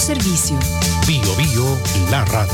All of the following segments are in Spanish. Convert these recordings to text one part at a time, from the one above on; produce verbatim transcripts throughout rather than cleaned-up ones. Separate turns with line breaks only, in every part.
Servicio.
Bio Bio, la radio.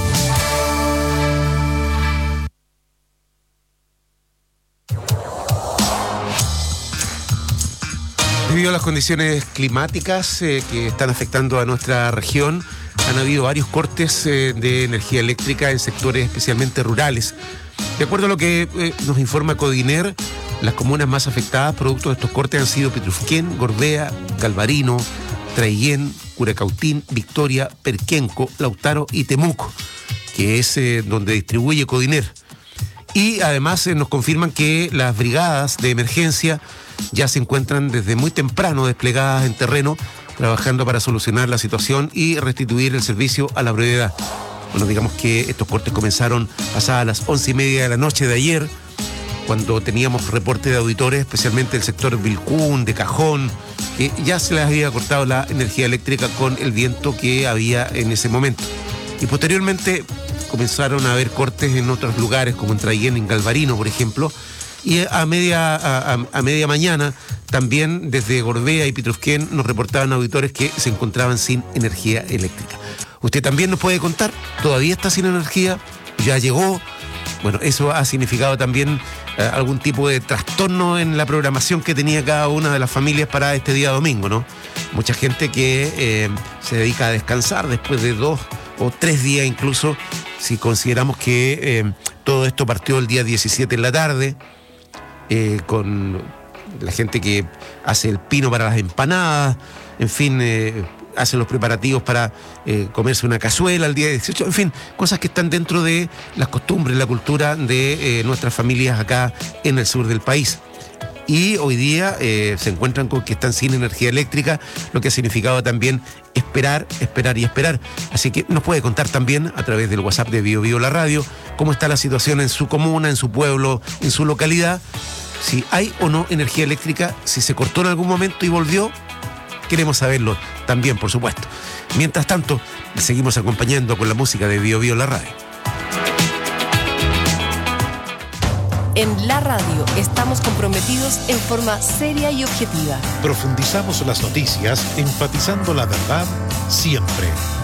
Debido a las condiciones climáticas eh, que están afectando a nuestra región, han habido varios cortes eh, de energía eléctrica en sectores especialmente rurales. De acuerdo a lo que eh, nos informa Codiner, las comunas más afectadas producto de estos cortes han sido Petrufquén, Gorbea, Galvarino, Traillén, Curacautín, Victoria, Perquenco, Lautaro y Temuco, que es eh, donde distribuye Codiner. Y además eh, nos confirman que las brigadas de emergencia ya se encuentran desde muy temprano desplegadas en terreno, trabajando para solucionar la situación y restituir el servicio a la brevedad. Bueno, digamos que estos cortes comenzaron pasadas las once y media de la noche de ayer, cuando teníamos reporte de auditores, especialmente del sector Vilcún, de Cajón, que ya se les había cortado la energía eléctrica con el viento que había en ese momento. Y posteriormente comenzaron a haber cortes en otros lugares, como en Traillén, en Galvarino, por ejemplo, y a media, a, a, a media mañana también desde Gorbea y Petrufquén nos reportaban auditores que se encontraban sin energía eléctrica. Usted también nos puede contar, ¿todavía está sin energía? ¿Ya llegó? Bueno, eso ha significado también eh, algún tipo de trastorno en la programación que tenía cada una de las familias para este día domingo, ¿no? Mucha gente que eh, se dedica a descansar después de dos o tres días incluso, si consideramos que eh, todo esto partió el día diecisiete en la tarde, eh, con la gente que hace el pino para las empanadas, en fin, eh, hace los preparativos para eh, comerse una cazuela el día dieciocho, en fin, cosas que están dentro de las costumbres, la cultura de eh, nuestras familias acá en el sur del país. Y hoy día eh, se encuentran con que están sin energía eléctrica, lo que ha significado también esperar, esperar y esperar. Así que nos puede contar también a través del WhatsApp de Bio Bio la radio cómo está la situación en su comuna, en su pueblo, en su localidad, si hay o no energía eléctrica, si se cortó en algún momento y volvió. Queremos saberlo también, por supuesto. Mientras tanto, seguimos acompañando con la música de Bio Bio la radio.
En la radio estamos comprometidos en forma seria y objetiva.
Profundizamos las noticias, enfatizando la verdad siempre.